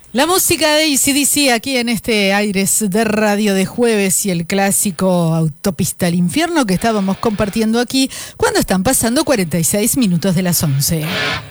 La música de AC/DC aquí en este Aires de Radio de jueves y el clásico Autopista al Infierno que estábamos compartiendo aquí cuando están pasando 46 minutos de las 11.